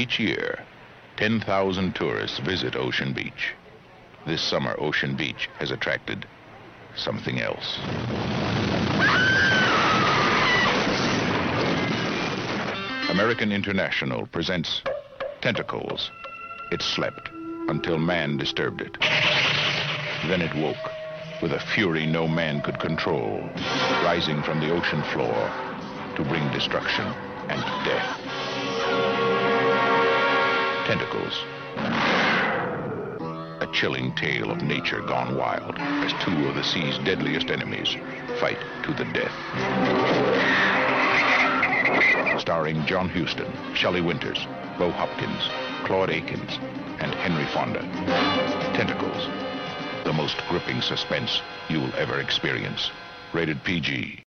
Each year, 10,000 tourists visit Ocean Beach. This summer, Ocean Beach has attracted something else. American International presents Tentacles. It slept until man disturbed it. Then it woke with a fury no man could control, rising from the ocean floor to bring destruction and death. Tentacles. A chilling tale of nature gone wild as two of the sea's deadliest enemies fight to the death. Starring John Huston, Shelley Winters, Bo Hopkins, Claude Akins, and Henry Fonda. Tentacles. The most gripping suspense you'll ever experience. Rated PG.